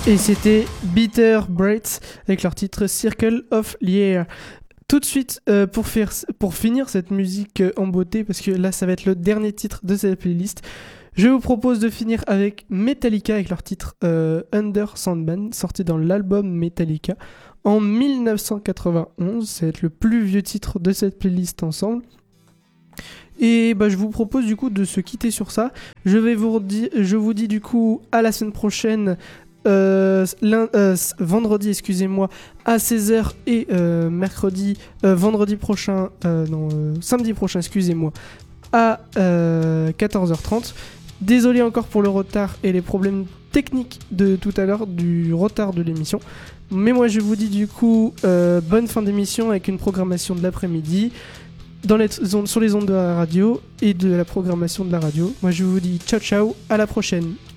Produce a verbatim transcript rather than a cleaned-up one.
Et c'était Bitter Brights avec leur titre Circle of Year. Tout de suite, euh, pour, faire, pour finir cette musique euh, en beauté, parce que là ça va être le dernier titre de cette playlist, je vous propose de finir avec Metallica avec leur titre euh, Under Sandman, sorti dans l'album Metallica en dix-neuf cent quatre-vingt-onze. Ça va être le plus vieux titre de cette playlist ensemble. Et bah, je vous propose du coup de se quitter sur ça. Je, vais vous redire, je vous dis du coup à la semaine prochaine. Euh, euh, vendredi excusez-moi à seize heures et euh, mercredi euh, vendredi prochain euh, non euh, samedi prochain excusez-moi à euh, quatorze heures trente. Désolé encore pour le retard et les problèmes techniques de tout à l'heure, du retard de l'émission, mais moi je vous dis du coup euh, bonne fin d'émission avec une programmation de l'après-midi dans les ondes, sur les ondes de la radio et de la programmation de la radio. Moi je vous dis ciao ciao, à la prochaine.